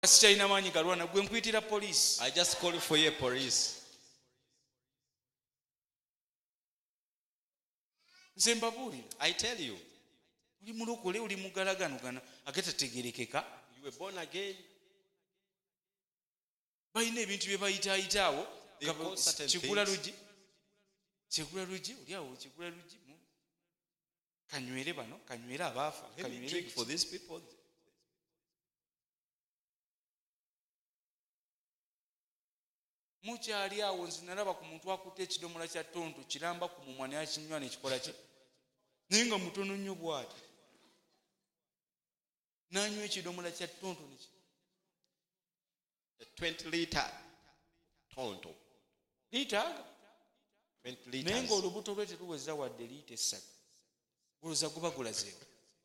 sikyalina maanyi galwana gwe nkuyitira police. I just call for your police. Nze mbabuulira. I tell you. Oli mulokole oli mugalaganugana agatategerekeka. You were born again. Balina ebintu bye bayitaayitaawo. Kigula lugi. Oli awo kigula lugi. Kanywere bano, kanywere abaafa. Kanywere drink for these people. Mukyali awo nze nalaba ku muntu akutte ekidomola kya tonto kiramba ku mumwa ne akinywa ne kikola kye. Naye nga mutono nnyo bw'ati. N'anywa ekidomola kya tonto ne 20 liter tonto. Liita 20 liters. Naye ng'olubuto lwe teruweza wadde liita 3. Olowooza guba gulazeewo.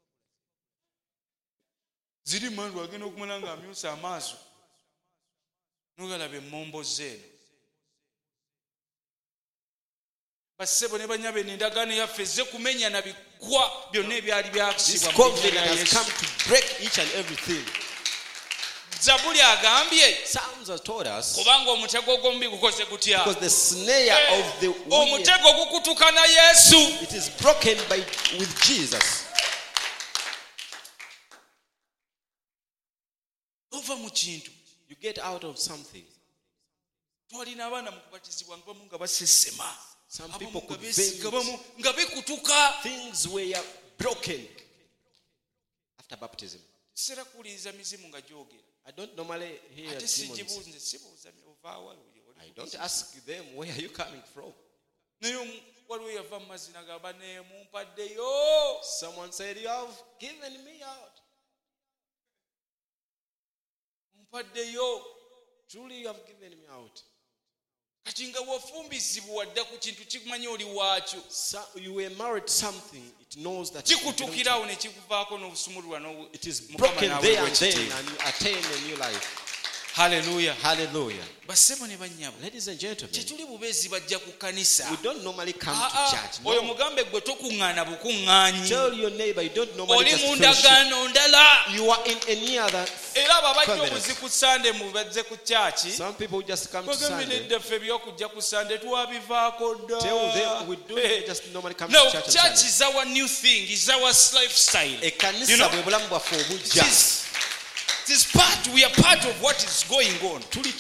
Ziri mandu agenda okumala ng'amyusa amaaso. Nogalaba emmombo zeeno. Bassebo ne banyabe n'endagaano yaffe ezze kumenya na bigwa byonna ebyali byakisibwa mu COVID has come to break each and everything. Zabuli agambye. Psalms have told us. Kubanga omutego ogw'omubi gukoze gutya. Because the snare of the wicked. Omutego gukutuka na Yesu. It is broken with Jesus. Ova mu kintu. You get out of something. Twalina abaana mu kubatizibwa nga basesema. Some people could nga bikutuka. Things were broken after baptism. Sera kuliza mizimu nga gyogera. I don't normally hear demons. I don't ask them, where are you coming from? Someone said, you have given me out. Truly you have given me out. So you were married something, it knows that it is broken there and then, and you attain a new life. Hallelujah. Hallelujah. Ladies and gentlemen, we don't normally come to church. No. Tell your neighbor you don't normally just fellowship. You are in any other covenant. Some people just come to Sunday. Tell them we don't just normally come to church. Church is our new thing, is our lifestyle. You know? It is part, we are part of what is going on.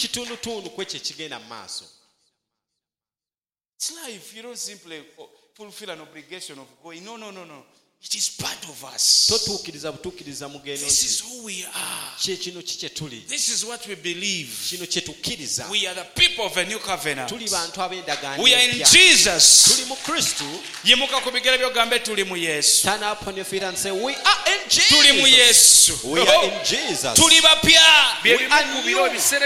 It's life. You don't simply fulfill an obligation of going. No. It is part of us. This is who we are. This is what we believe. We are the people of a new covenant. We are in Jesus. Yemuka ku bigere byogambe tuli mu Yesu. Stand up on your feet and say, we are in Jesus. Tuli mu Yesu. We are in Jesus. Tuli bapya. We are new.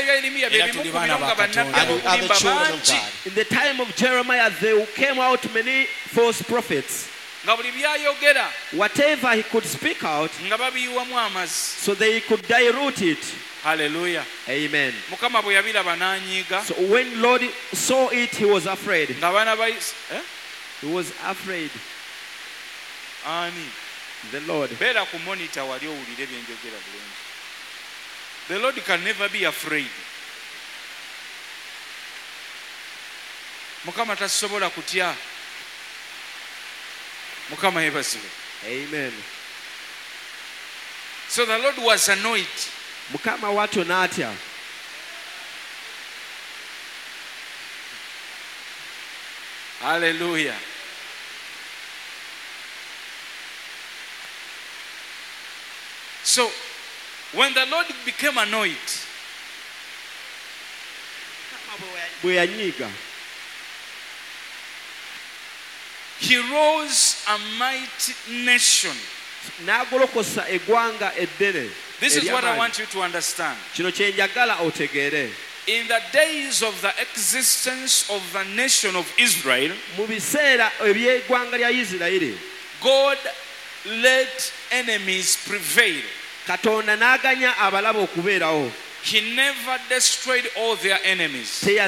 And we are the children of God. In the time of Jeremiah, there came out many false prophets. Whatever he could speak out, so they could dilute it. Hallelujah. Amen. So when Lord saw it, he was afraid. He was afraid. The Lord. The Lord can never be afraid. Mukama tasobola kutya. Mukama yebasibe. Amen. So the Lord was annoyed. Mukama watu natya. Hallelujah. So when the Lord became annoyed, he rose a mighty nation. This is what I want you to understand. In the days of the existence of the nation of Israel, God let enemies prevail. He never destroyed all their enemies. There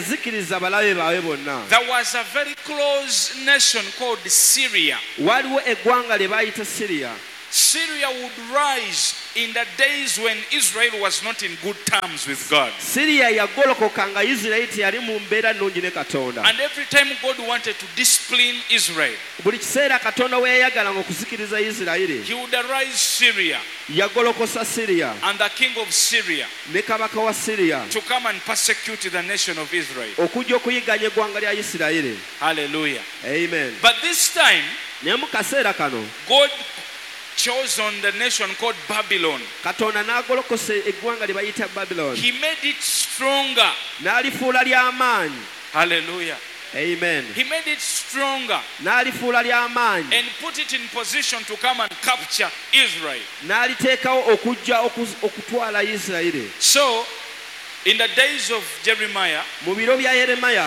was a very close nation called Syria. Syria would rise in the days when Israel was not in good terms with God. Syria yagolokokanga Israel teyali mu mbeera nnungi ne Katonda. And every time God wanted to discipline Israel, buli kiseera Katonda we yayagalanga okuzikiriza Isirayiri, he would arise Syria yagolokosa Syria and the king of Syria ne kabaka wa Syria to come and persecute the nation of Israel. okujja okuyiganya eggwanga lya Isirayiri. Hallelujah. Amen. But this time, naye mu kaseera kano God chose on the nation called Babylon. Katonda n'agolokosa eggwanga lye bayita Babylon. He made it stronger. N'alifuula ly'amaanyi. Hallelujah. Amen. He made it stronger N'alifuula ly'amaanyi. and put it in position to come and capture Israel. N'aliteekawo okujja okutwala Isirayiri. So, in the days of Jeremiah, mu biro bya Yeremiya,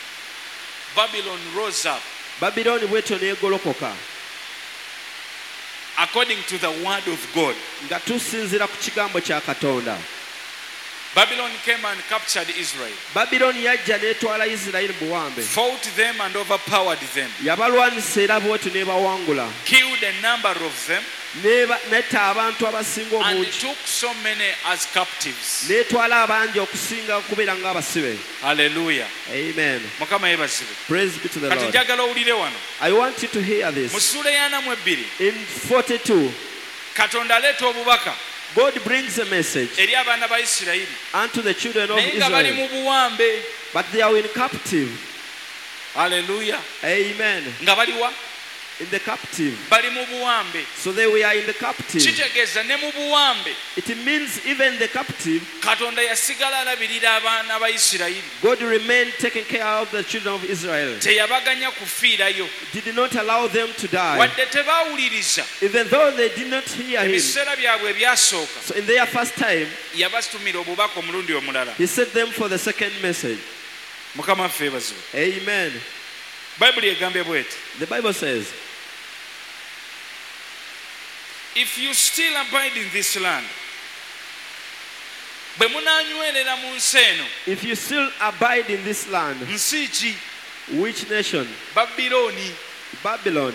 Babylon rose up Babiloni bwetyo n'egolokoka according to the word of God. nga tusinziira ku kigambo kya Katonda. Babylon came and captured Israel, Babiloni yajja n'etwala Isirayiri buwambe. fought them and overpowered them, Yabalwanisa era bwetyo n'ebawangula. killed a number of them, Netta abantu abasinga and obungi. took so many as captives. N'etwala abangi okusinga kubeera ng'abasibe. Hallelujah. Amen. Mukama yebazibwe. Praise be to the Kati Lord. njagala owulire wano. I want you to hear this. Mu ssuula y'ana mu ebbiri, In 42, Katonda aleeta obubaka God brings a message eri abaana ba Isirayiri, unto the children of naye nga bali Israel, mu buwambe. but they are in captive. Hallelujah. Amen. Nga baliwa? In the captive. Bali mu buwambe. So they were in the captive. Kitegeeza ne mu buwambe It means even the captive, Katonda yasigala alabirira abaana ba Isirayiri. God remained taking care of the children of Israel. Teyabaganya kufiirayo. Did not allow them to die. Wadde tebaawuliriza, Even though they did not hear him. ebiseera byabwe ebyasooka So in their first time, yabatumira obubaka omulundi omulala. he sent them for the second message. Mukama waffe yeebazibwe. Amen. Bayibuli egambye bw'eti, The Bible says, if you still abide in this land, bwe munaanywerera mu nsi eno, if you still abide in this land, nsi ki? which nation? Babilooni. Babylon.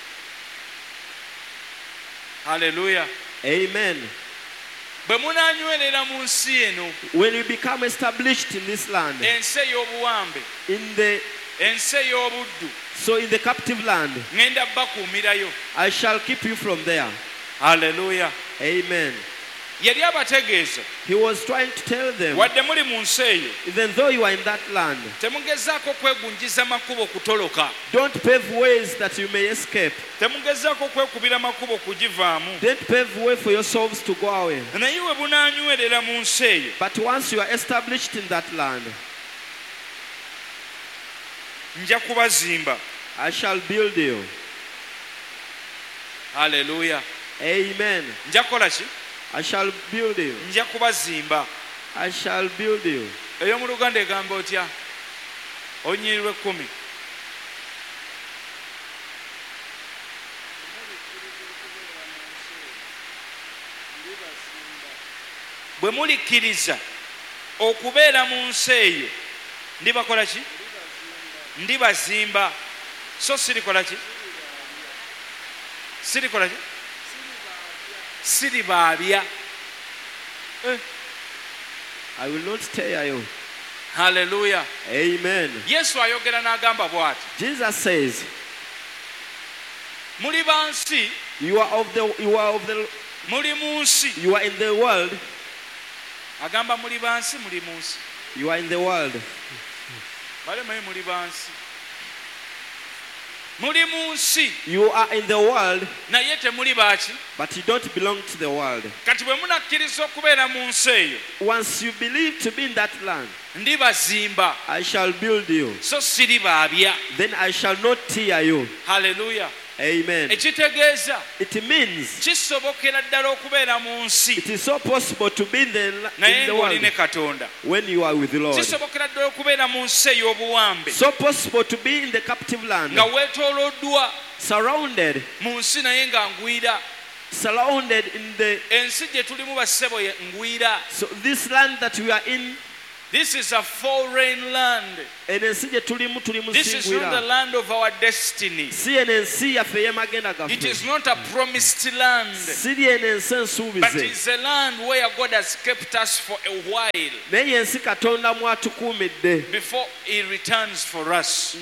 Hallelujah. Amen. Bwe munaanywerera mu nsi eno, When you become established in this land, ensi ey'obuwambe, ensi ey'obuddu, so in the captive land, ŋŋenda bakuumirayo. I shall keep you from there. Hallelujah. Amen. Yali abategeeza, He was trying to tell them, wadde muli mu nsi eyo, even though you are in that land, temugezaako kwegunjiza makubo kutoloka, don't pave ways that you may escape. temugezaako kwekubira makubo kugivaamu. Don't pave way for yourselves to go away. Naye we bunaanywerera mu nsi eyo, But once you are established in that land, nja kubazimba. I shall build you. Hallelujah. Amen. Nja kukola ki? I shall build you. Nja kubazimba. I shall build you. Ey'omu Luganda egamba otya? Onnyirirwa 10. Bwe mulikkiriza okubeera mu nsi eyo, ndibakola ki? Ndibazimba. So sirikola ki? Sirikola ki? Siribaabya. I will not tear you. Hallelujah. Amen. Yesu ayogera n'agamba bw'ati, Jesus says, muli ba nsi, you are of the muli mu nsi. you are in the world. Agamba muli ba nsi, muli mu nsi. You are in the world. Balemanyi muli ba nsi. Muli mu nsi, You are in the world, naye temuli baaki. but you don't belong to the world. Kati bwe munakkiriza okubeera mu nsi eyo, Once you believe to be in that land, ndibazimba, I shall build you. so siribaabya. Then I shall not tear you. Hallelujah. Amen. Ekitegeeza It means kisobokera ddala okubeera mu nsi it is so possible to be in naye the ng'oli world ne Katonda. when you are with the Lord. Kisobokera ddala okubeera mu nsi ey'obuwambe So possible to be in the captive land, nga weetooloddwa surrounded mu nsi naye nga ngwira. in the Ensi gye tulimu bassebo ye ngwira. so this land that we are in This is a foreign land. This is not the land of our destiny. It is not a promised land. But it is a land where God has kept us for a while before He returns for us.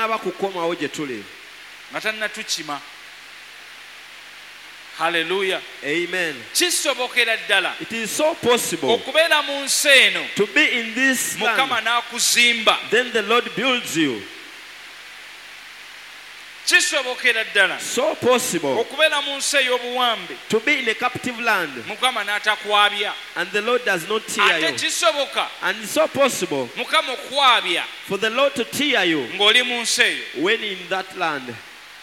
Hallelujah. Amen. It is so possible to be in this land. Then the Lord builds you. So possible to be in a captive land and the Lord does not tear you. And it's so possible for the Lord to tear you when in that land.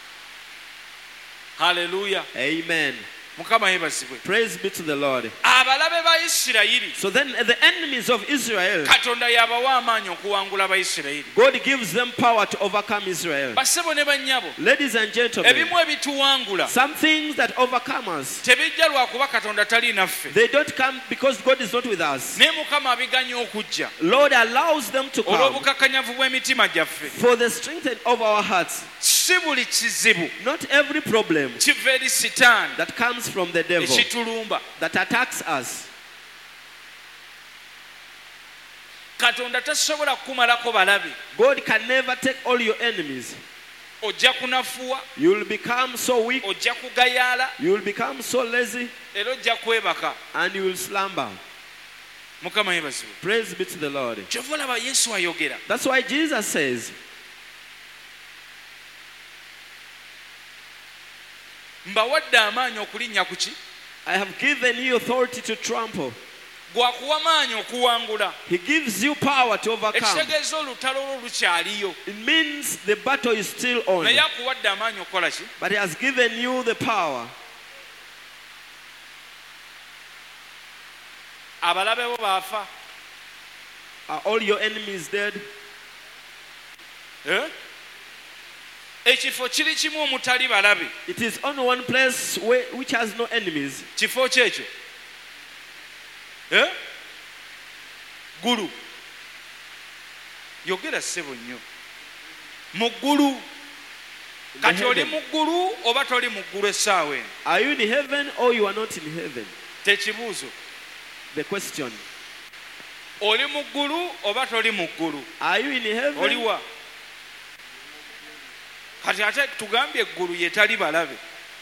Hallelujah. Amen. Praise be to the Lord. So then the enemies of Israel, God gives them power to overcome Israel. Ladies and gentlemen, some things that overcome us, they don't come because God is not with us. Lord allows them to come for the strength of our hearts. Not every problem that comes from the devil that attacks us. God can never take all your enemies. You will become so weak. You will become so lazy. And you will slumber. Praise be to the Lord. That's why Jesus says, I have given you authority to trample. He gives you power to overcome. It means the battle is still on. But He has given you the power. Are all your enemies dead? It is only one place which has no enemies. Guru. Yogera sebo nnyo. Muggulu. Kati oli muggulu oba toli muggulu essaawa eno? Are you in heaven or you are not in heaven? Tekibuuzo. The question. Oli muggulu oba toli muggulu? Are you in heaven? Oliwa? Kati ate tugambye eggulu yetali balabe.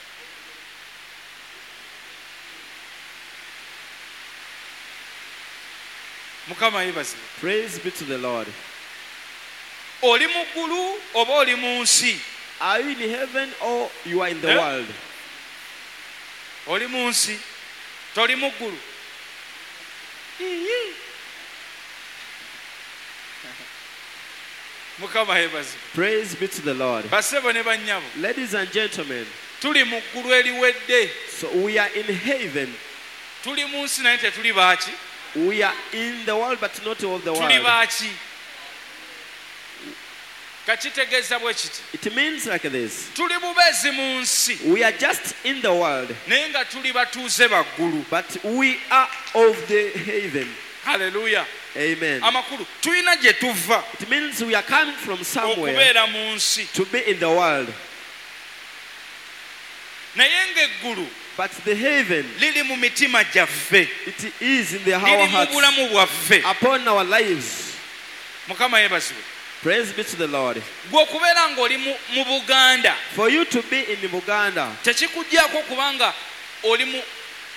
Mukama yebazibwe. Praise be to the Lord. Oli muggulu oba oli mu nsi? Are you in heaven or you are in the world? Oli mu nsi, toli muggulu. Mukama yebazibwe. Praise be to the Lord. Basebo ne bannyabo. Ladies and gentlemen, tuli muggulu eriwedde. So we are in heaven. Tuli mu nsi naye tetuli baaki? We are in the world but not of the world. Tuli baaki? Kakitegeeza bwe kiti. It means like this. Tuli bubeezi mu nsi. We are just in the world. Naye nga tuli batuuze baggulu. But we are of the heaven. Hallelujah. Amen. Amakulu tulina gye tuva. It means we are coming from somewhere okubeera mu nsi. To be in the world. Naye ng'eggulu, but the heaven, lili mu mitima gyaffe. It is in our hearts. Lili mu bulamu bwaffe. Upon our lives. Mukama yebazibwe. Praise be to the Lord. Gwe okubeera ng'oli mu Buganda. For you to be in Buganda. Tekikuggyako kubanga oli mu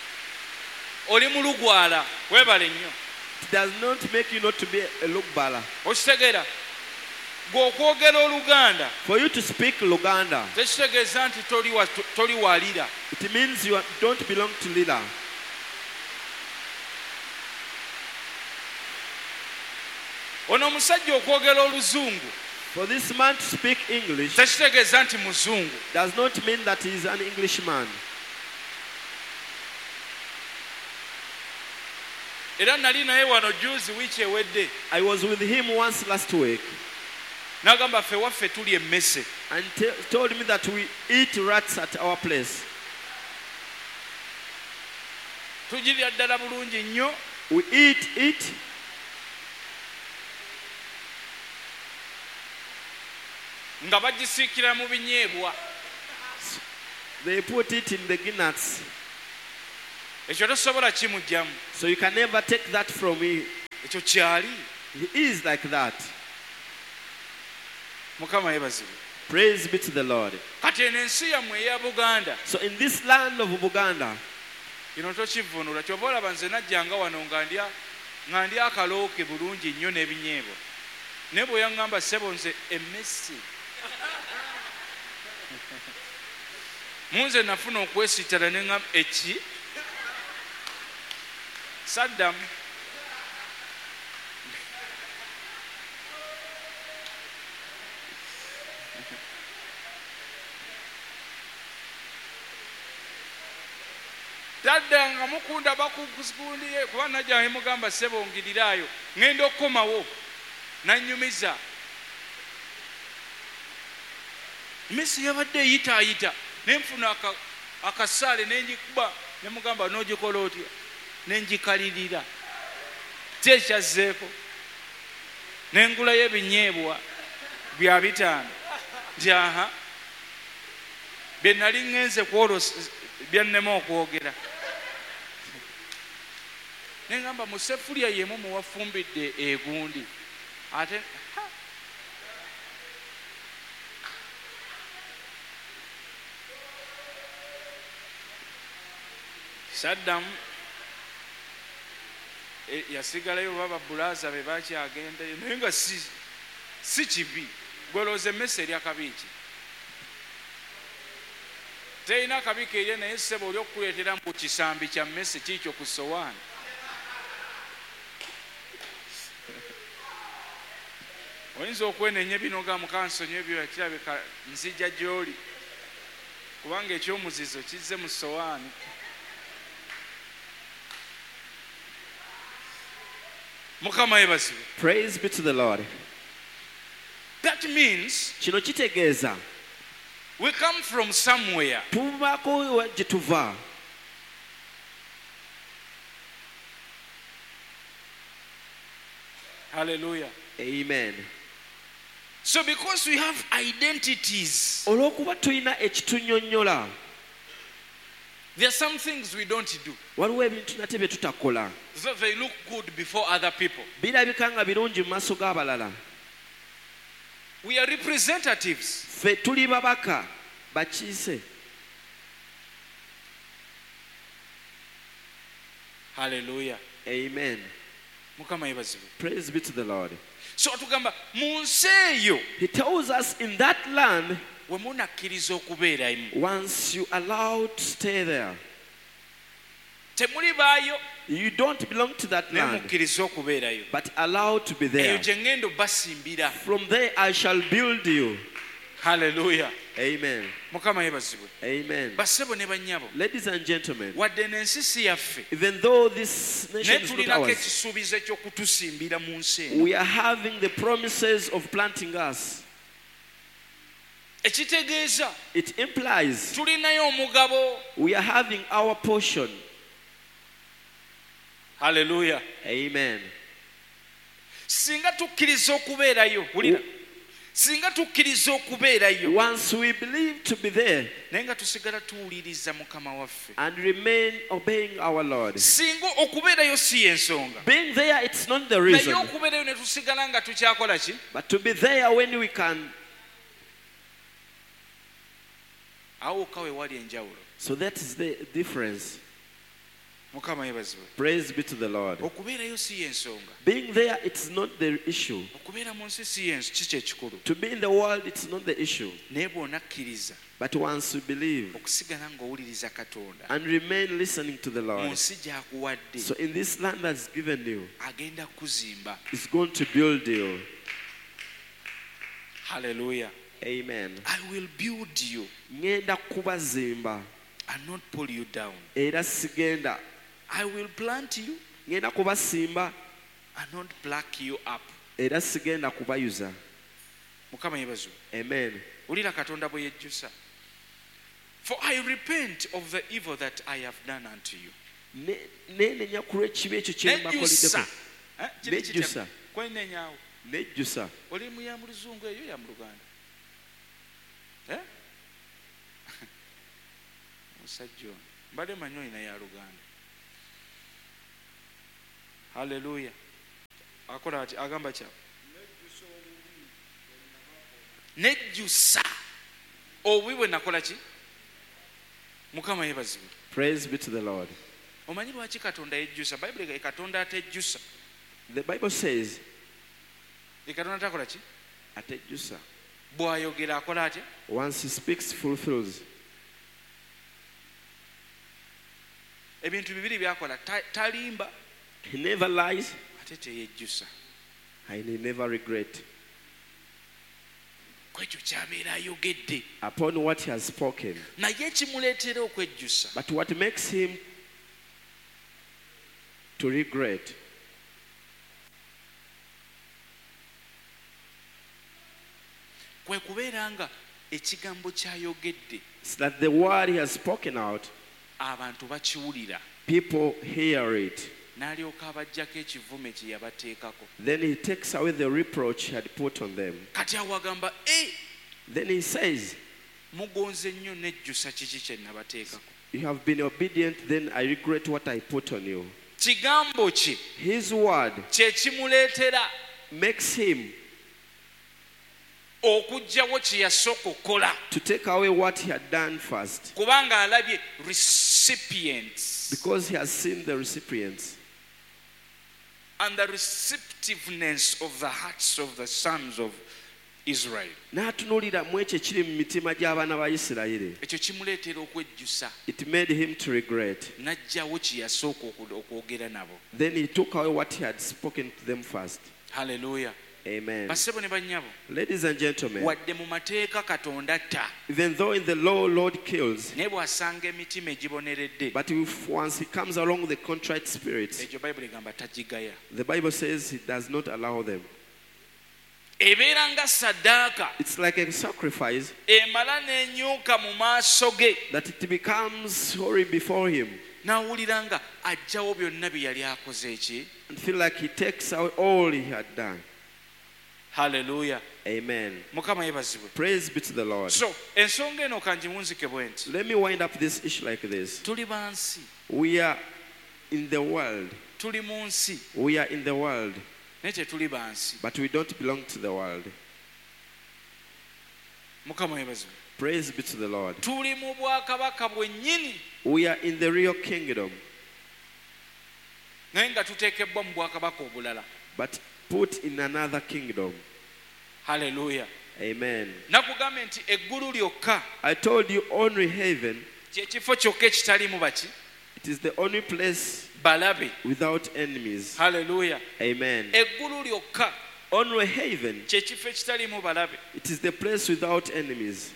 Lugwala. Weebale nnyo. It does not make you not to be a Lugbala. Okitegeera? Gwe okwogera Oluganda. For you to speak Luganda. Tekitegeeza nti toli walira. It means you don't belong to Lila. Ono omusajja okwogera Oluzungu. For this man to speak English. Tekitegeeza nti muzungu. Does not mean that he is an Englishman. Era nali naye wano juzi wiiki ewedde. I was with him once last week. N'agamba ffe waffe tuli emmese. And told me that we eat rats at our place. Tugirya ddala bulungi nnyo. We eat it. nga bagisiikira mu binyeebwa. They put it in the guinness. Ekyo tosobola kimugyamu. So you can never take that from me. Ekyo kyali. He is like that. Mukama yebazibwe. Praise be to the Lord. Kati eno ensi yammwe eya Buganda. So in this land of Buganda, kino tokivunula kyova olaba nze najjanga wano nga ndi akalooke bulungi nnyo n'ebinyeebwa naye bwe yaŋŋamba ssebo nze emmesi munze nafuna okwesittala ne ŋŋamba eki saddamu tadda nga mukunda bakusikundiye kuba najja emugamba ssebo ngirirayo ŋŋenda okukomawo nannyumiza Messi yabadde eyitaayita nenfuna akasaale nenjikuba nemugamba n'ogikola otya nenjikalirira kyekyazzeeko nengulayo ebinyeebwa bya 5 nti aha bye nali ŋŋenze byannema okwogera nengamba mu sefuliya yemu muwafumbidde egundi ate Saddam yasigalayo baba bulaza be bakyagenda naye nga si kibi gwolooza emmese erya kabiiki terina akabiiki erye naye ssebo oli okukuleetera mu kisambi kya mmese kiikyo ku sowaani oyinza okwenenya bino ga mukansonyo ebyo kirabika nzija gy'oli kubanga ekyomuzizo kizze mu sowaani Mukama yebazibwe. Praise be to the Lord. That means kino kitegeeza we come from somewhere. Tuvako gye tuva. Hallelujah. Amen. So because we have identities, olw'okuba tulina ekitunyonnyola, there are some things we don't do. Waliwo ebintu nate bye tutakola. So they look good before other people. Birabika nga birungi mu maaso g'abalala. We are representatives. Ffe tuli babaka bakiise. Hallelujah. Amen. Mukama yebazibwe. Praise be to the Lord. So tugamba mu nsi eyo. He tells us in that land, we munakkiriza okubeeramu. once you allowed to stay there, temuli baayo. You don't belong to that land, but allowed to be there. From there I shall build you. Hallelujah. Amen. Amen. Ladies and gentlemen, even though this nation is not ours, we are having the promises of planting us. It implies we are having our portion. Hallelujah. Amen. Once we believe to be there and remain obeying our Lord, being there, it's not the reason, but to be there when we can. So that is the difference. Praise be to the Lord. Being there, it's not the issue. To be in the world, it's not the issue. But once you believe and remain listening to the Lord, so in this land that's given you, it's going to build you. Hallelujah. Amen. I will build you and not pull you down. I will plant you and not pluck you up. Amen. For I repent of the evil that I have done unto you. musajja mbadde manyi olina ya Luganda. Haleluya. Akola ati agamba kya nejjusa obubi bwe nakola ki Mukama yebazibwe. Praise be to the Lord. Omanyi lwaki Katonda yejjusa? Bayibuli e Katonda atejjusa. The Bible says e Katonda takola ki atejjusa. Bw'ayogera akola atya? Once he speaks, fulfills. Ebintu bibiri byakola, talimba. He never lies. Ate teyejjusa. And he never regret. Kwekyo kyabeera ayogedde. Upon what he has spoken. Naye ekimuleetera okwejjusa. But what makes him to regret kwe kubeera nga ekigambo kyayogedde. It's that the word he has spoken out, abantu bakiwulira. People hear it. N'alyoka abajjako ekivume kye yabateekako. Then he takes away the reproach he had put on them. Kati awo agamba Then he says, mugonze nnyo nejjusa kiki kye nabateekako. You have been obedient, then I regret what I put on you. Kigambo ki His word kye kimuleetera makes him okugjawo kye yasooka okukola. to take away what he had done first. Kubanga alabye recipients. Because he has seen the recipients. And the receptiveness of the hearts of the sons of Israel. N'atunuulira mu ekyo ekiri mu mitima gy'abaana ba Isirayiri. Ekyo kimuleetera okwejjusa. It made him to regret. N'aggyawo kye yasooka okwogera nabo. Then he took away what he had spoken to them first. Hallelujah. Amen. Bassebo ne bannyabo. Ladies and gentlemen, Wadde mu mateeka Katonda atta. even though in the law Lord kills, Naye bw'asanga emitima egiboneredde. but if once he comes along with the contrite spirits, Ekyo Bayibuli egamba tagigaya. the Bible says he does not allow them. Ebeera nga saddaaka. It's like a sacrifice Emala n'enyuka mu maaso ge. that it becomes holy before him. N'awulira nga aggyawo byonna bye yali akoze eki. And feel like he takes out all he had done. Hallelujah. Amen. Mukama yebazibwe. Praise be to the Lord. So ensonga eno kangimunzike bwe nti. Let me wind up this issue like this. Tuli bansi. We are in the world. Tuli mu nsi. We are in the world. Naye tetuli bansi. But we don't belong to the world. Mukama yebazibwe. Praise be to the Lord. Tuli mu bwakabaka bwennyini. We are in the real kingdom. Naye nga tuteekebbwa mu bwakabaka obulala. But put in another kingdom. Hallelujah. Amen. Nakugambe nti eggulu lyokka. I told you only heaven. Kye kifo kyokka ekitalimu baki. It is the only place balabe without enemies. Hallelujah. Amen. Eggulu lyokka. Only heaven. Kye kifo ekitalimu balabe. It is the place without enemies.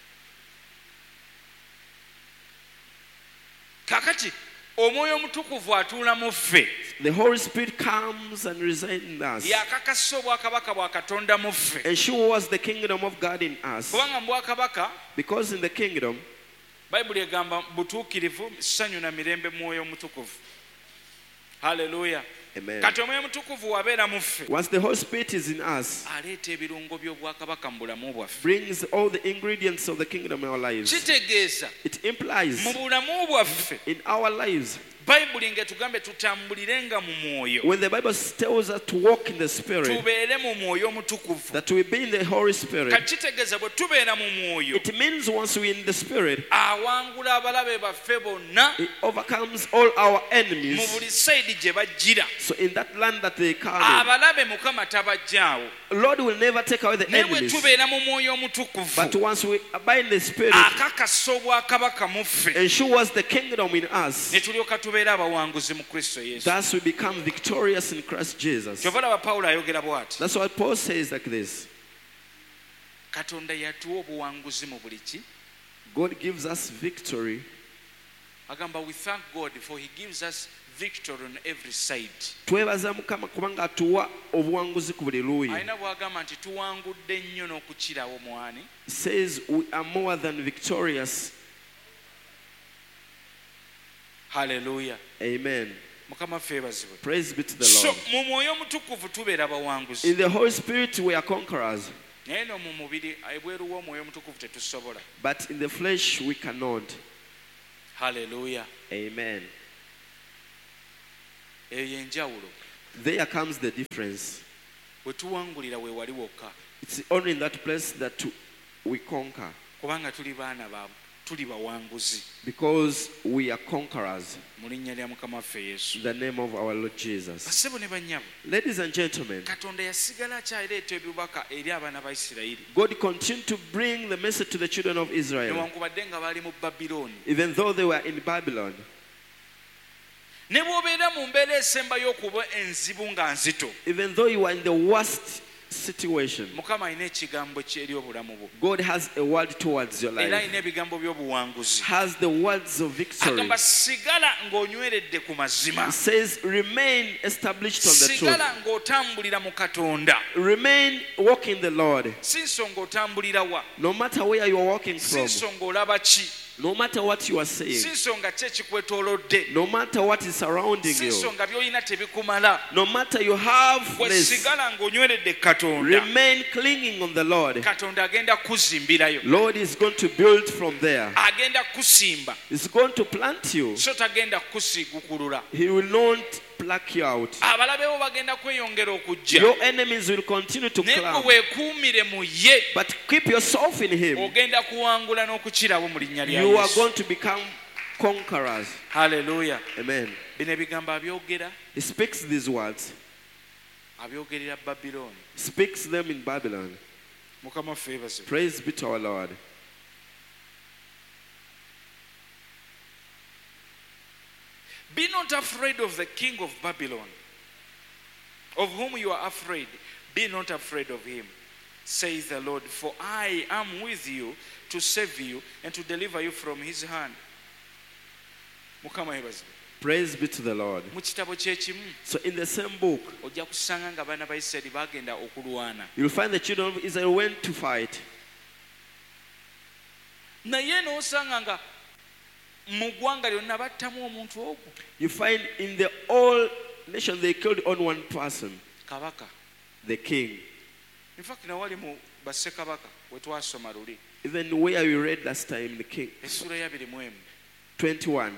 Kakati Omwoyo Omutukuvu atuula mu ffe. The Holy Spirit comes and resides in us. Yakakasa obwakabaka bwa Katonda mu ffe. Ensures the kingdom of God in us. Kubanga mu bwakabaka, because in the kingdom, Bayibuli egamba butuukirivu, ssanyu na mirembe Mwoyo Omutukuvu. Hallelujah. Amen. Kati Omwoyo Omutukuvu wabeera mu ffe. Once the Holy Spirit is in us, aleeta ebirungo by'obwakabaka mu bulamu bwaffe. brings all the ingredients of the kingdom in our lives. Kitegeeza It implies mu bulamu bwaffe in our lives. Bayibuli ng'etugambe tutambulirenga mu mwoyo. When the Bible tells us to walk in the Spirit, tubeere mu Mwoyo Omutukuvu. that we be in the Holy Spirit, Kitegeeza bwe tubeera mu mwoyo. it means once we're in the Spirit, awangula abalabe baffe bonna it overcomes all our mu enemies. buli sayidi gye bajjira. So in that land that they come Abalabe Mukama tabajjaawo. in, Lord will never take away the Naye bwe enemies. tubeera mu Mwoyo Omutukuvu, But once we abide in the Spirit, akakasa obwakabaka mu ffe, ensures the kingdom in us. ne tulyoka tubeera abawanguzi mu Kristo Yesu. Thus we become victorious in Christ Jesus. Kyova laba Pawulo ayogera bw'ati. That's what Paul says like this. Katonda yatuwa obuwanguzi mu buli ki. God gives us victory. Agamba we thank God for he gives us victory on every side. Twebaza Mukama kubanga atuwa obuwanguzi ku buli luuyi. Alina bw'agamba nti tuwangudde nnyo n'okukirawo mwani. He says we are more than victorious. Hallelujah. Amen. Mukama ffe ebazibwe. Praise be to the So Lord. mu Mwoyo Omutukuvu tubeera bawanguzi. In the Holy Spirit we are conquerors. But in the flesh we cannot. Hallelujah. Amen. There comes the difference. It's only in that place that we conquer. Because we are conquerors. In the name of our Lord Jesus. Ladies and gentlemen, God continued to bring the message to the children of Israel, even though they were in Babylon. Even though you were in the worst situation, God has a word towards your life, has the words of victory. He says, remain established on the truth. Remain walking the Lord. No matter where you are walking from, no matter what you are saying, no matter what is surrounding you, no matter you have less, remain clinging on the Lord. Lord is going to build from there. He's going to plant you. He will not pluck you out. Your enemies will continue to climb, but keep yourself in Him. You are going to become conquerors. Hallelujah. Amen. He speaks these words. Speaks them in Babylon. Praise be to our Lord. Be not afraid of the king of Babylon, of whom you are afraid. Be not afraid of him, says the Lord, for I am with you to save you and to deliver you from his hand. Praise be to the Lord. So in the same book, you'll find the children of Israel went to fight. You find in the whole nation they killed on one person, the king. In fact, even where we read last time, the king, 21.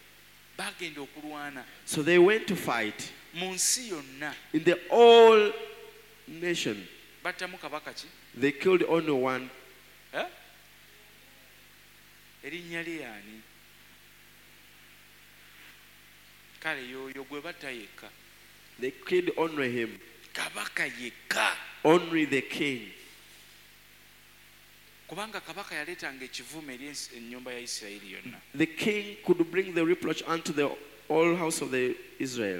So they went to fight in the whole nation. They killed only one. They killed only him. Only the king. The king could bring the reproach unto the whole house of the Israel.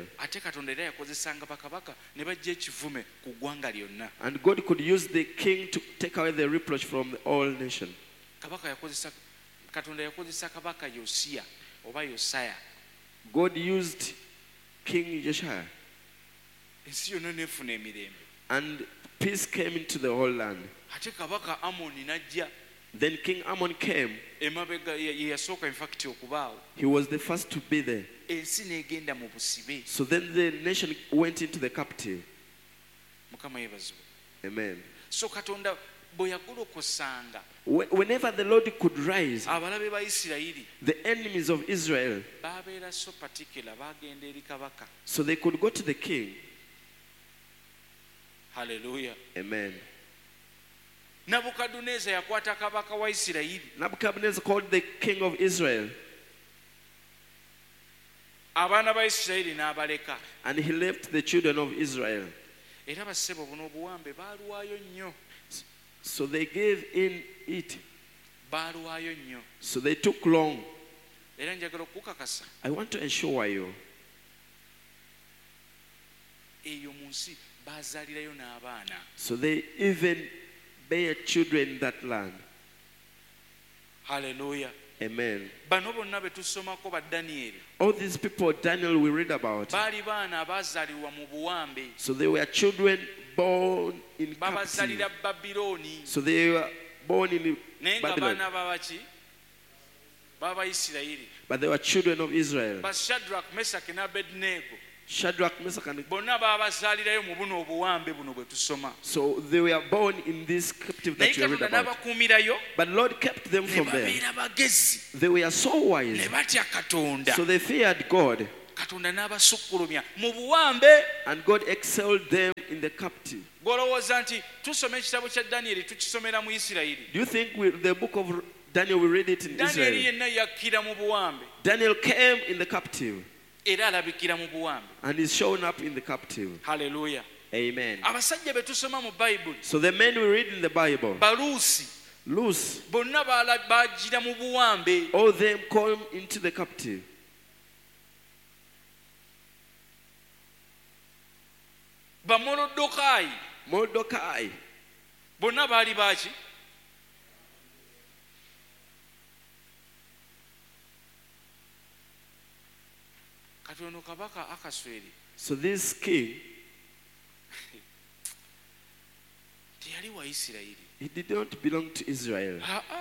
And God could use the king to take away the reproach from the whole nation. God used King Josiah, and peace came into the whole land. Then King Ammon came. He was the first to be there. So then the nation went into the captive. Amen. Whenever the Lord could rise, the enemies of Israel, so they could go to the king. Hallelujah. Amen. Nebuchadnezzar called the king of Israel, and he left the children of Israel. So they gave in it. So they took long. I want to assure you, so they even bear children in that land. Hallelujah. Amen. All these people Daniel we read about, so they were children born in captivity. So they were born in Babylon, but they were children of Israel. Shadrach, Meshach, and bonna baabazaalirayo mu buno obuwambe buno bwe tusoma. So they were born in this captive that you read about. But Lord kept them from there. They were so wise. So they feared God. And God excelled them in the captive. Do you think the book of Daniel, we read it in Israel? Daniel came in the captive. And is shown up in the captive. Hallelujah. Amen. Abasajja be tusoma mu Bible. So the men we read in the Bible. Loose. Bonna bajira mu buwambe. All them come into the captive. Ba Mordecai. Bonna bali baki? Katono kabaka Akasweri. So this king, he did not belong to Israel.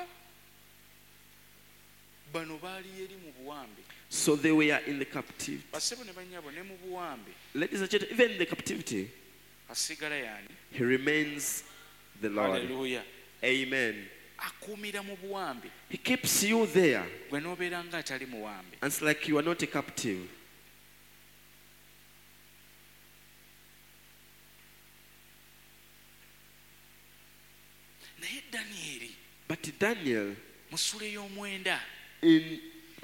So they were in the captivity. Ladies and gentlemen, even in the captivity, he remains the Lord. Hallelujah. Amen. He keeps you there. And it's like you are not a captive. But Daniel, in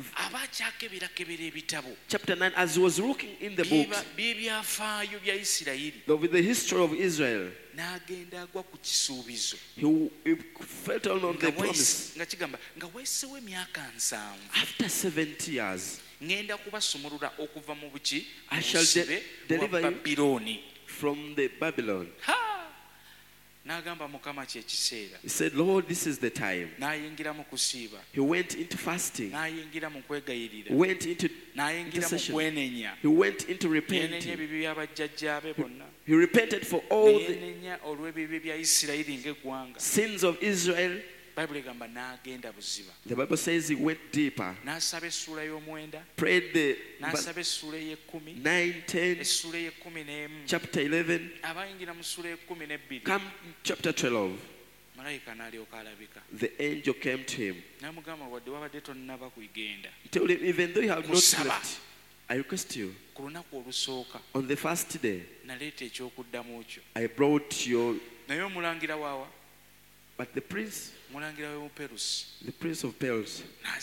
chapter 9, as he was looking in the books with the history of Israel, he felt on the promise. After 70 years, I shall deliver you from the Babylon. He said, Lord, this is the time. He went into fasting. He went into intercession. He went into repenting. He repented for all the sins of Israel. The Bible says he went deeper. Prayed the 9, 10, chapter 11. Come chapter 12. The angel came to him. He told him, even though you have not slept, I request you, on the first day, I brought your... But the prince of Perils,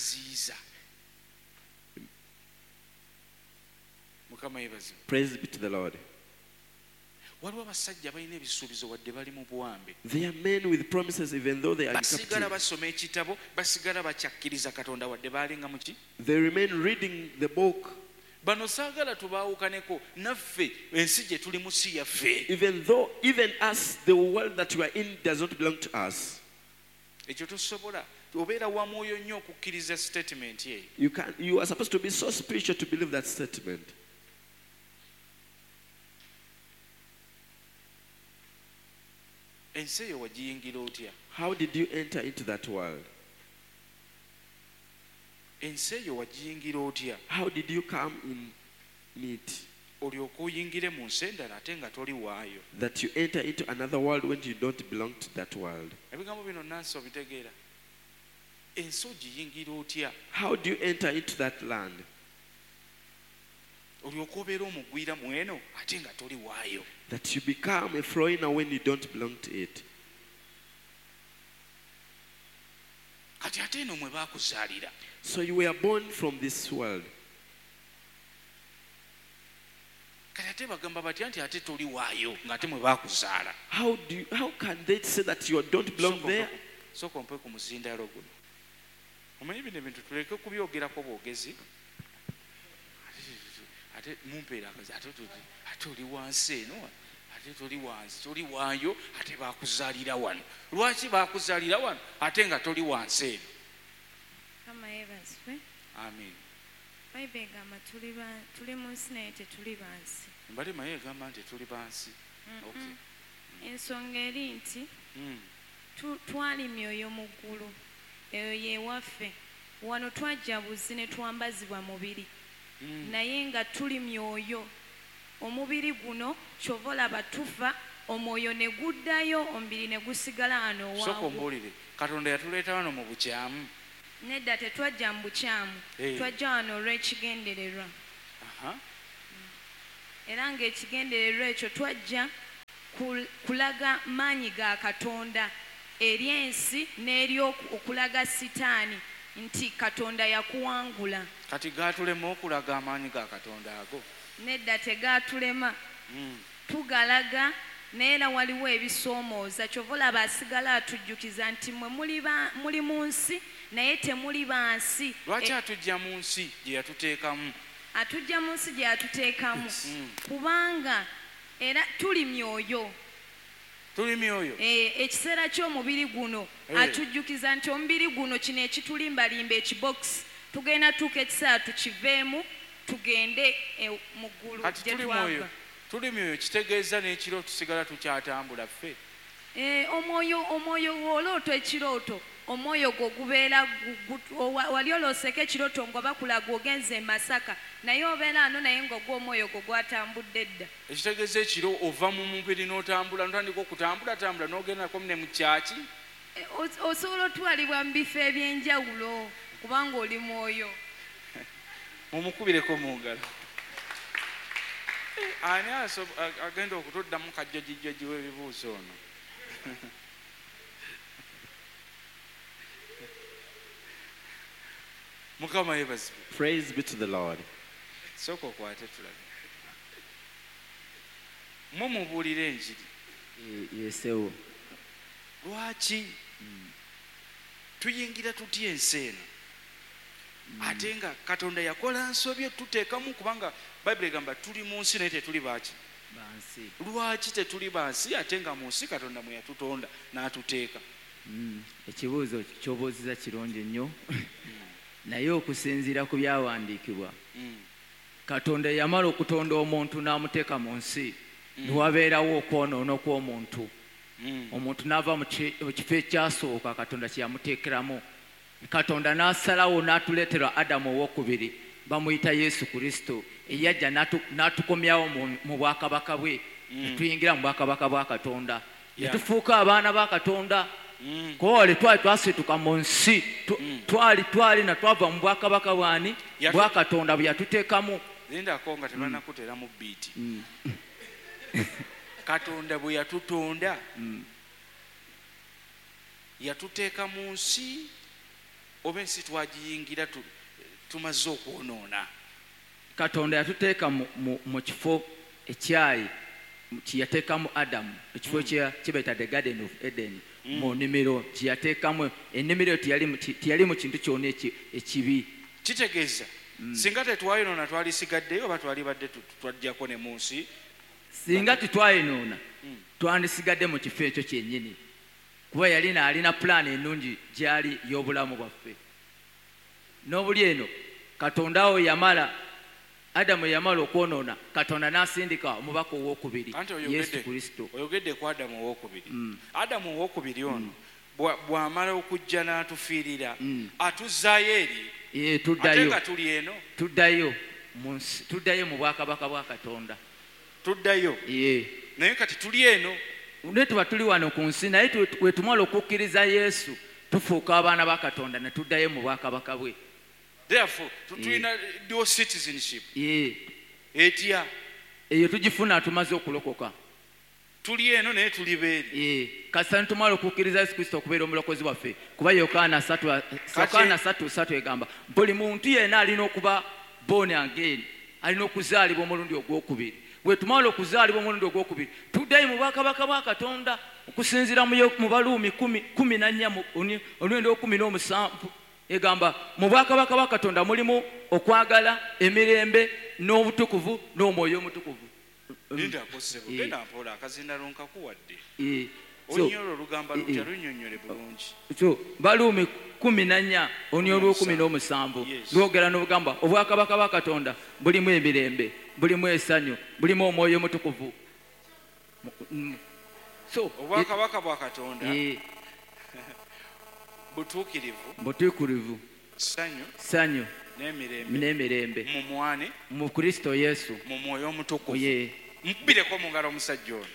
praise be to the Lord. They are men with promises even though they are in captivity. They remain reading the book. Even us, the world that we are in does not belong to us. You are supposed to be so spiritual to believe that statement. How did you enter into that world? How did you come in it? That you enter into another world when you don't belong to that world. How do you enter into that land? That you become a foreigner when you don't belong to it. So you were born from this world. How can they say that you don't belong there? Amen. Ensonga eri nti twali myoyo mu ggulu eyo yewaffe wano twajja buzzi ne twambazibwa mubiri naye nga tuli myoyo omubiri guno kyova olaba tufa omwoyo ne guddayo omubiri ne gusigala wano waawo. Soko mbulire Katonda yatuleeta wano mu bukyamu. Nedda tetwajja mu bukyamu, twajja wano olw'ekigendererwa. Era ng'ekigendererwa ekyo twajja kulaga maanyi ga Katonda eri ensi n'eri okulaga Sitaani nti Katonda yakuwangula. Kati gaatulema okulaga amaanyi ga Katonda ago? Nedda tegaatulema. Tugalaga naye era waliwo ebisoomooza kyova olaba asigala atujjukiza nti mmwe muli mu nsi naye temuli bansi. Lwaki atujja mu nsi gye yatuteekamu? Atujja mu nsi gye yatuteekamu kubanga era tuli myoyo. Tuli myoyo. Ekiseera ky'omubiri guno atujjukiza nti omubiri guno kino ekitulimbalimba ekibokisi tugenda tuuka ekiseera tukiveemu tugende mu ggulu gye twava. Tuli myoyo kitegeeza n'ekiro tusigala tukyatambula ffe. Omwoyo w'oloota ekirooto omwoyo gwo gubeera wali olooseko ekirooto nga bakulaga ogenze e Masaka naye obeera ano naye nga gw'omwoyo gwo gwatambudde edda. Ekitegeeza ekiro ova mu mubiri n'otambula n'otandika okutambulatambula n'ogendako ne mu kyaki. Osobola otwalibwa mu bifo eby'enjawulo kubanga oli mwoyo. Mumukubireko mu ngalo. Ani agenda okutuddamu kajjajijjaji w'ebibuuzo ono? Mukama yebazibwe. Praise be to the Lord. Soko kwate tulabe. Mumubuulire enjiri. Yesewo. Lwaki tuyingira tutya ensi eno? Ate nga Katonda yakola nsobye tuteekamu kubanga Bayibuli egamba tuli mu nsi naye tetuli baaki? Bansi. Lwaki tetuli bansi ate nga mu nsi Katonda mwe yatutonda n'atuteeka? Ekibuuzo ky'obuuziza kirungi nnyo naye okusinziira ku byawandiikibwa Katonda yamala okutonda omuntu n'amuteeka mu nsi niwabeerawo okwonoona kw'omuntu. Omuntu n'ava mu kifo ekyasooka Katonda kye yamuteekeramu. Katonda n'asalawo n'atuleetera Adamu owookubiri bamuyita Yesu Kristo eyajja n'atukomyawo mu bwakabaka bwe netuyingira mu bwakabaka bwa Katonda ne tufuuka abaana ba Katonda. Kole twali twasituka mu nsi twali na twava mu bwakabaka bwani bwa Katonda bwe yatuteekamu. Lindako nga tebanakutera mu biiti. Katonda bwe yatutonda yatuteeka mu nsi oba ensi twagiyingira tumaze okwonoona. Katonda yatuteeka mu kifo ekyayi kyeyateekamu Adamu ekifo kyebayita the Garden of Eden mu nnimiro kyeyateekamu. Ennimiro teyali mu kintu kyonna ekibi. Kitegeeza singa tetwayonoona twalisigaddeyo oba twalibadde twajjako ne mu nsi? Singa tetwayonoona twandisigadde mu kifo ekyo kyennyini kuba alina pulaani ennungi gyali y'obulamu bwaffe. N'obuli eno Katonda wo Adamu yamala okwonoona Katonda n'asindika omubaka owookubiri Yesu Kristo. Oyogedde ku Adamu owookubiri. Adamu owookubiri ono bw'amala okujja n'atufiirira atuzzaayo eri ate nga tuli eno tuddayo mu bwakabaka bwa Katonda. Tuddayo naye kati tuli eno ne tuba tuli wano ku nsi naye wetumala okukkiriza Yesu tufuuka abaana ba Katonda ne tuddayo mu bwakabaka bwe. Therefore tulina dual citizenship. Etya eyo tugifuna tumaze okulokoka. Tuli eno naye tuli beeri. Kasita tumala okukkiriza Yesu Kristo okubeera omulokozi waffe kuba Yokaana 3:3 egamba buli muntu yenna alina okuba born again, alina okuzaalibwa omulundi ogwokubiri. Bwe tumala okuzaalibwa omulundi ogwokubiri tuddayo mu bwakabaka bwa Katonda okusinziira mu Baluumi 14 omulundi ogw'17 egamba mu bwakabaka bwa Katonda mulimu okwagala, emirembe n'obutukuvu n'omwoyo omutukuvu. Linda akosebo genda mpola akazinda nkakuwadde. Onyolo lugamba lutya lunnyonnyole bulungi. Baluumi 14 olw'17 lwogera n'obugamba obwakabaka bwa Katonda bulimu emirembe, bulimu essanyu, bulimu omwoyo omutukuvu. Obwakabaka bwa Katonda butuukirivu sanyu n'emirembe mu Kristo Yesu mu mwoyo omutukuvu. ye mukubireko mu ngalo omusajja ono.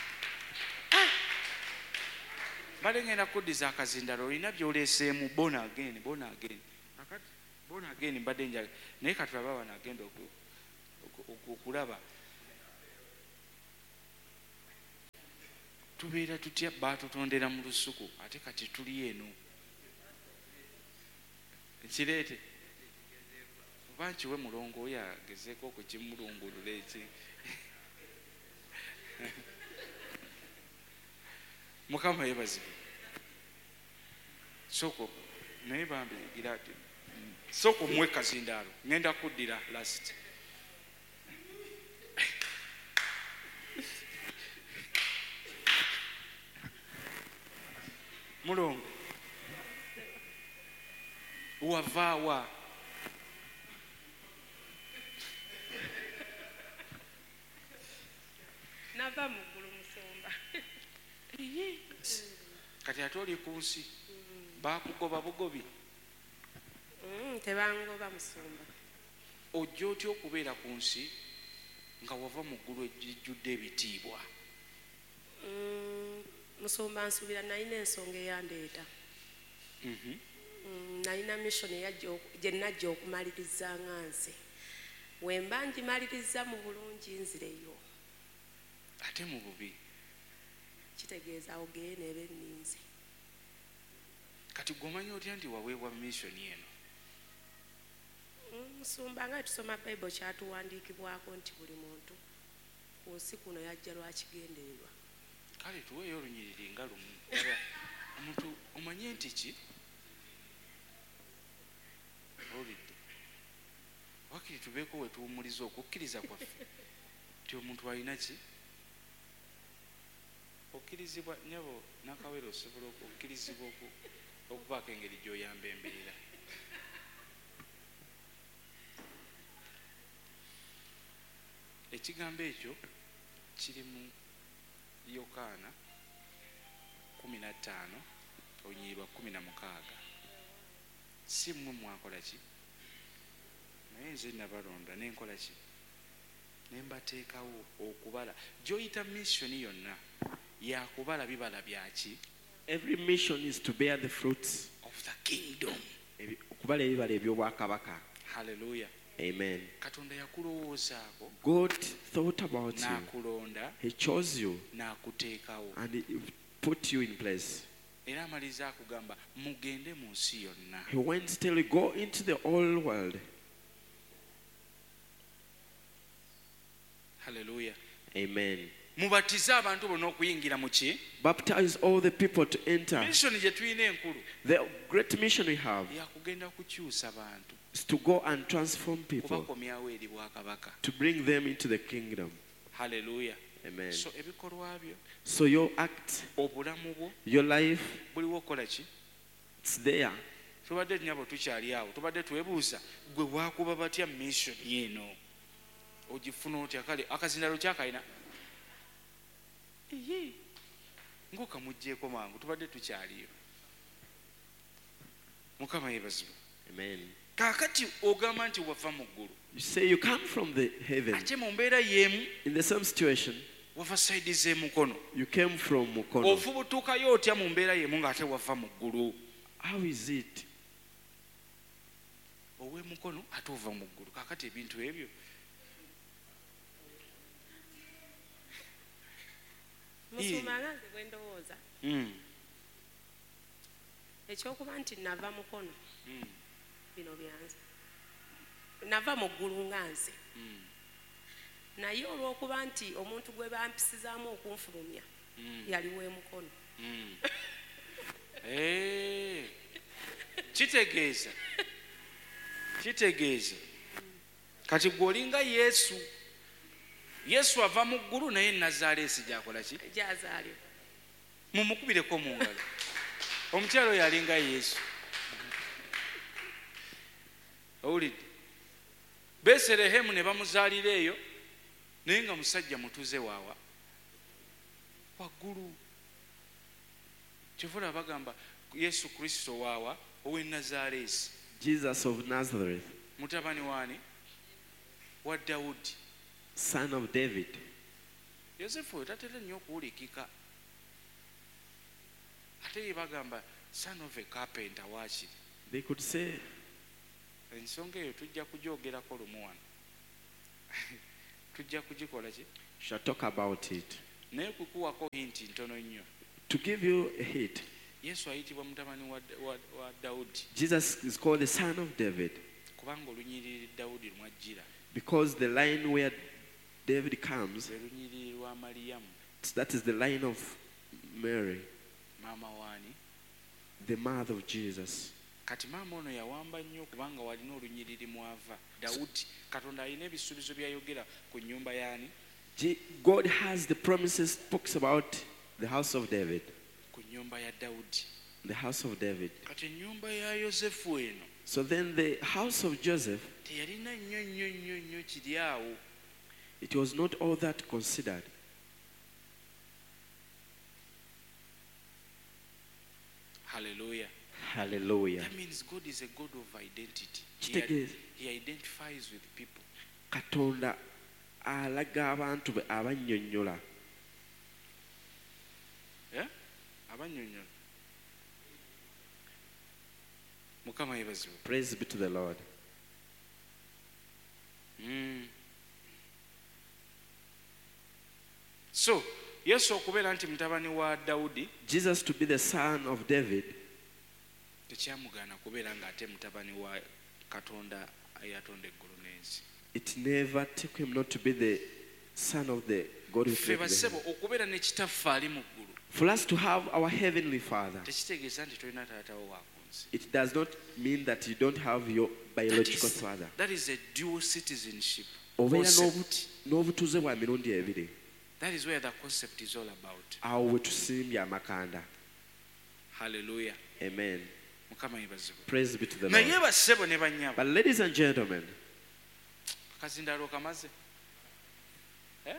Mbadde ngenda kuddiza akazindalo olina byoleeseemu bona again akati bona again mbadde njala naye kati baba bano agenda okulaba tubeera tutya baatutondera mu lusuku ate kati tuli eno kireete oba nkiwe mulongo oyo agezeeko okukimulungulula eki Mukama yebazibwe. Soko naye bambigira ati soko mwe kazindaalo ngenda kuddira last. Mulongo wavaawa nava muggulu Musumba. Kati ate oli ku nsi baakugoba bugobi. Tebangoba Musumba. Ojja otya okubeera ku nsi nga wava mu ggulu ejjudde ebitiibwa? Musumba nsuubira nalina ensonga eyandeeta. Nalina mission gye najja okumaliriza nga nze. Wemba ngimaliriza mu bulungi nzireyo. Ate mu bubi kitegeeza ogeye neebe nninze. Kati gwomanyi otya nti waweebwa mission eno? Musumba nga tusoma Bible kyatuwandiikibwako nti buli muntu ku nsi kuno yajja lwakigendererwa. Kale tuweeyo olunyiriri nga lumu. Omuntu omanye nti ki? Olidde wakiri tubeeko we tuwumuliza okukkiriza kwaffe nti omuntu alina ki? Okkirizibwa nyabo nakawere osobola okukkirizibwa okubaako engeri gy'oyamba embeera. Ekigambo ekyo kiri mu Yokaana 15 olunyiriri 16. Si mmwe mwakola ki? Naye nze nabalonda nenkola ki? Nembateekawo okubala gy'oyita missoni yonna yakubala bibala byaki? Every mission is to bear the fruits of the kingdom. Okubala ebibala eby'obwakabaka. Hallelujah. Amen. Katonda yakulowoozaako. God thought about you. N'akulonda. He chose you. N'akuteekawo. And he put you in place. Era amaliza akugamba mugende mu nsi yonna. He went till you go into the whole world. Hallelujah. Amen. Mubatize abantu bonna okuyingira mu ki? Baptize all the people to enter. Mission gye tulina enkulu. The great mission we have yakugenda kukyusa bantu. Is to go and transform people. Kubakomyawo eri bwakabaka. To bring them into the kingdom. Hallelujah. Amen. So ebikolwa byo. So your act, obulamu bwo, your life, buliwo okola ki? It's there. Tubadde nyabo tukyali awo. Tubadde twebuuza gwe waakuba batya mission yeno. Ogifuna otya kale akazindalo kyakalina? Ng'okamuggyeko mangu tubadde tukyaliyo. Mukama yeebazibwe. Amen. Kaakati ogamba nti wava mu ggulu. You say you come from the heaven. Ate mu mbeera y'emu. In the same situation. Wava side z'emukono. You came from Mukono. Ofubutuukayo otya mu mbeera y'emu ng'ate wava mu ggulu. How is it? Ow'emukono ate ova mu ggulu. Kaakati ebintu ebyo Musumba nga nze bwe ndowooza ekyokuba nti nava mukono bino byanze nava mu ggulu nga nze naye olw'okuba nti omuntu gwe bampisizaamu okunfulumya yali w'emukono. Kitegeeza kati gwe olinga Yesu ava mu ggulu naye Nazaaleesi gy'akola ki? Gy'azaalibwa. Mumukubireko mu ngalo. Omukyalo oyo alinga Yesu. Owulidde? Beserehemu ne bamuzaalira eyo naye nga musajja mutuze waawa waggulu. Kyovula bagamba Yesu Kristo waawa ow'e Nazaaleesi Jesus of Nazareth, mutabani wani wa Daudi, son of David. Yosefu tatera nnyo okuwulikika ate ye bagamba son of a carpenter waakiri. They could say, ensonga eyo tujja kugyogerako lumu wano tujja kugikola ki, shall talk about it. naye kukuwako hinti ntono nnyo. To give you a hint, Yesu ayitibwa mutabani wa Daudi Jesus is called the son of David kubanga olunyiriri Dawudi lumwajjira, because the line where David comes, lwe lunyiriri lwa Maliyamu that is the line of Mary, maama waani. the mother of Jesus. Kati maama ono yawamba nnyo kubanga walina olunyiriri mwava Dawudi. Katonda alina ebisuubizo byayogera ku nnyumba yaani, God has the promises, talks about the house of David. ku nnyumba ya Dawudi. The house of David. Kati ennyumba ya Yosefu eno So then the house of Joseph, teyalina nnyo kiri awo. it was not all that considered. Hallelujah. Hallelujah. That means God is a God of identity. Kitegeeza He identifies with people. Katonda alaga abantu be abannyonnyola. Yeah? Abannyonnyola. Mukama yeebazibwe. Praise be to the Lord. So Yesu okubeera nti mutabani wa Dawudi Jesus to be the son of David, tekyamugaana kubeera ng'ate mutabani wa Katonda eyatonda eggulu n'ensi. it never took him not to be the son of the God who Ffe created the basebo heaven. okubeera ne kitaffe ali mu ggulu For us to have our heavenly Father, tekitegeeza nti tolina taatawo wa ku nsi. it does not mean that you don't have your biological father. That is a dual citizenship Obeera concept. n'obutuuze bwa mirundi ebiri. That is where the concept is all about. Awo we tusimbye amakanda. Hallelujah. Amen. Mukama yeebazibwe. Praise be to the Naye Lord. bassebo ne bannyabo But ladies and gentlemen, akazindaalo kamaze. Eh?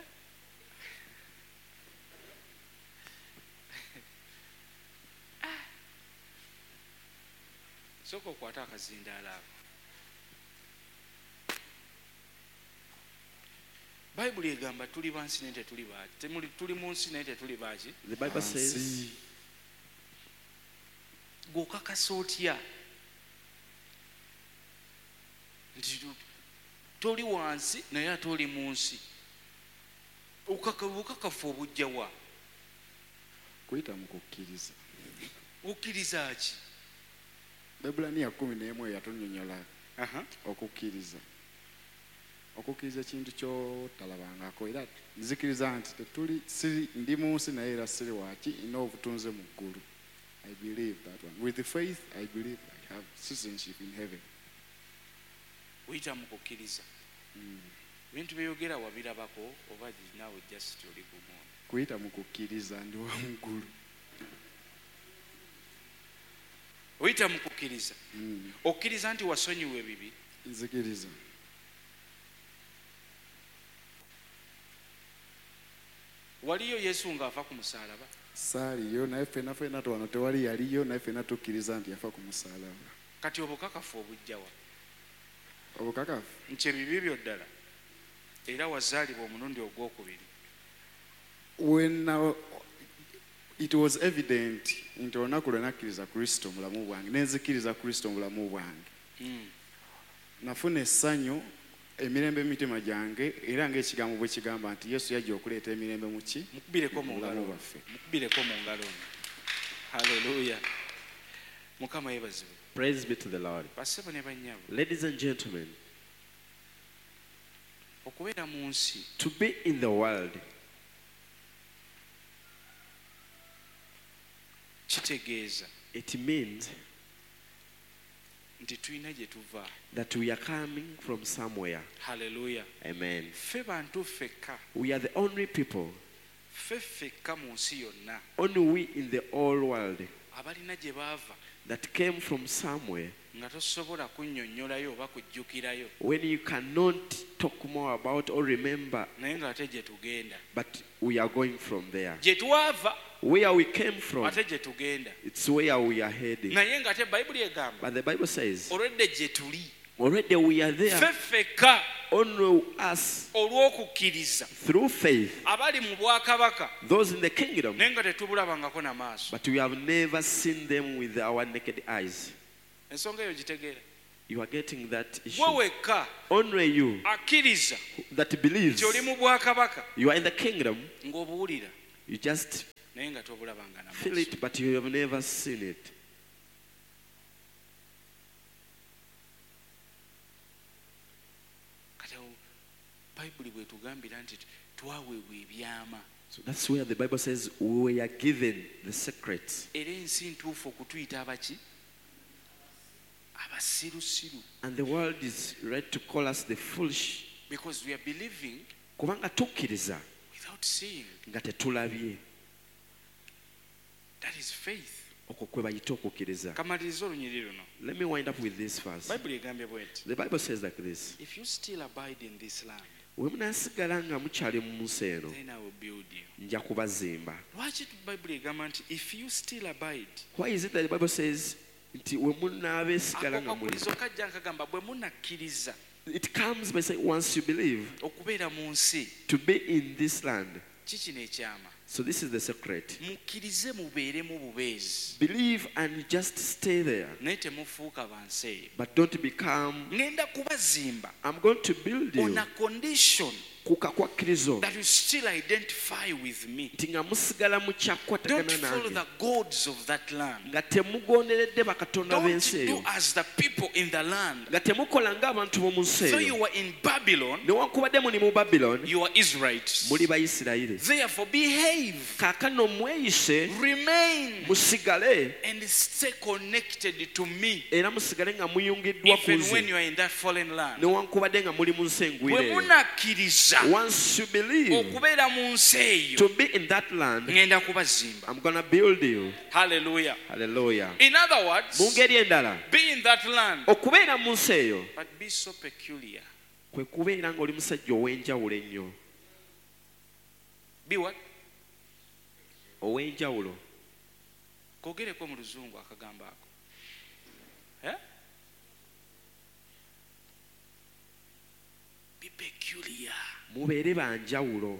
Sooka okwate akazindaalo ako. Bayibuli egamba tuli bansi naye tetuli baaki. Tuli mu nsi naye tetuli baaki. the Bible says, Gw'okakasa otya nti toli wansi naye ate oli mu nsi? Obukakafu obujja wa? Kuyita mu kukkiriza. Okkiriza ki? Ebulaniya 11 yatunnyonnyola okukkiriza. Okukkiriza kintu kyotalabangako era nzikiriza nti ndi mu nsi naye era siri waaki, nina obutunze mu ggulu. I believe that one. With the faith, I believe I have citizenship in heaven. Oyita mu kukkiriza. Ebintu byeyogera wabirabako oba naawe just oli ku mwoyo? Kuyita mu kukkiriza ndi wa mu ggulu. Oyita mu kukkiriza. Okkiriza nti wasonyiwa ebibi. Nzikiriza. Waliyo Yesu ng'ava ku musaalaba? Saaliyo naye ffenna wano tewali yaliyo, naye ffenna tukkiriza nti yafa ku musaalaba. Kati obukakafu obujja wa? Obukakafu Nti ebibi byo ddala era wazaalibwa omulundi ogwokubiri. When it was evident nti olunaku lwe nakkiriza Kristo mu bulamu bwange, nenzikiriza Kristo mu bulamu bwange, nafuna essanyu emirembe emitima gyange, era ng'ekigambo bwe kigamba nti Yesu yajja okuleeta emirembe mu ki? Mukubireko mu ngalo baffe. Mukubireko mu ngalo. Hallelujah. Mukama yeebazibwe. praise be to the Lord. Bassebo ne bannyabo, Ladies and gentlemen, okubeera mu nsi to be in the world kitegeeza it means nti tulina gye tuva. that we are coming from somewhere. Hallelujah. Amen. Ffe bantu ffekka. We are the only people, Ffe ffekka mu nsi yonna only we in the whole world abalina gye baava that came from somewhere nga tosobola kunnyonnyolayo oba kujjukirayo. when you cannot talk more about or remember. But we are going from there. Where we came from, it's where we are heading. But the Bible says, already we are there. Only us through faith. Those in the kingdom, but we have never seen them with our naked eyes. You are getting that issue. Only you that believes you are in the kingdom, you just feel it, but you have never seen it. So that's where the Bible says we are given the secrets. And the world is ready to call us the foolish, because we are believing without seeing. That is faith. Let me wind up with this verse. The Bible says like this: if you still abide in this land, then I will build you. If you still abide, why is it that the Bible says it comes by saying once you believe to be in this land? So this is the secret. Believe and just stay there. But don't become. I'm going to build you on a condition that you still identify with me. Don't follow the gods of that land. Don't do as the people in the land. So you are in Babylon, you are Israelites. Therefore behave, remain, and stay connected to me, even when you are in that fallen land. Once you believe to be in that land, I'm going to build you. Hallelujah. Hallelujah. In other words, be in that land, but be so peculiar. Be what? Kogereko mu luzungu akagamba ako. Be peculiar. Mubere banjawulo.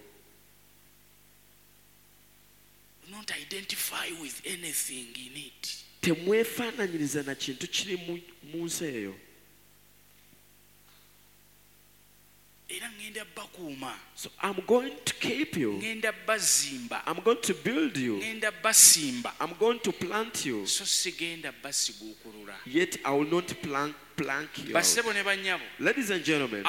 Not identify with anything in it. Temwefaananyiriza na kintu kiri mu nsi eyo. So I'm going to keep you. I'm going to build you. I'm going to plant you. Yet I will not plank you out. Ladies and gentlemen,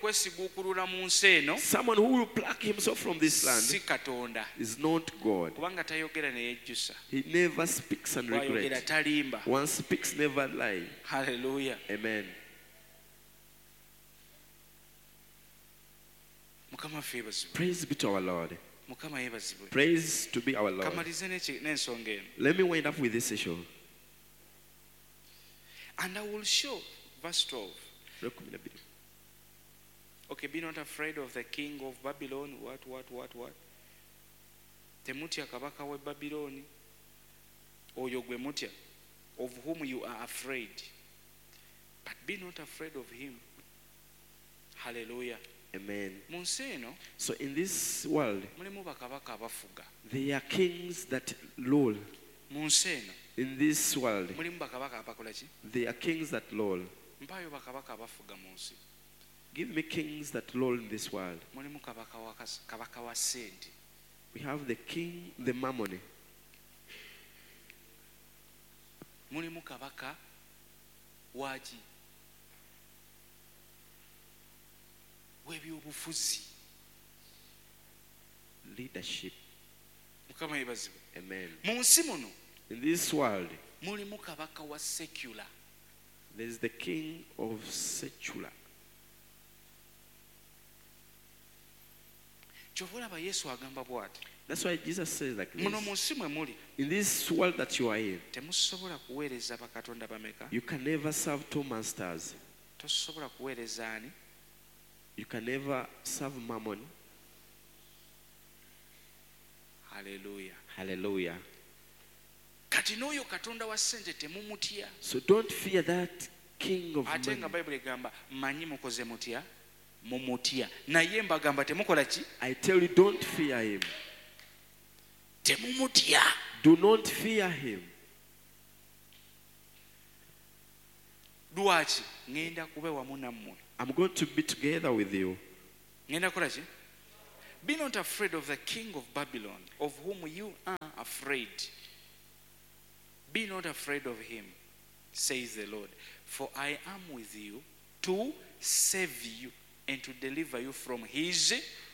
someone who will pluck himself from this land is not God. He never speaks and regrets. One speaks, never lie. Hallelujah. Amen. Praise be to our Lord. Praise to be our Lord. Let me wind up with this issue. And I will show, verse 12. Okay, be not afraid of the king of Babylon. What? Temutya kabaka we Babylon. Oyo gwe mutya, of whom you are afraid. But be not afraid of him. Hallelujah. Amen. So in this world, there are kings that rule. In this world, there are kings that rule. Give me kings that rule in this world. We have the king, the mammon. Leadership. Amen. In this world, there is the king of secular. That's why Jesus says like this. In this world that you are in, you can never serve two masters. You can never serve mammon. Hallelujah. Hallelujah. Kati n'oyo katonda wa ssente temumutya. So don't fear that king of money. Ate nga Bible egamba manyi mukoze mutya mumutya naye mbagamba temukola ki. I tell you, don't fear him. Temumutya. Do not fear him. Lwaki ngenda kube wamu nammwe. I'm going to be together with you. Ngenda kukola ki. Be not afraid of the king of Babylon, of whom you are afraid. Be not afraid of him, says the Lord, for I am with you to save you and to deliver you from his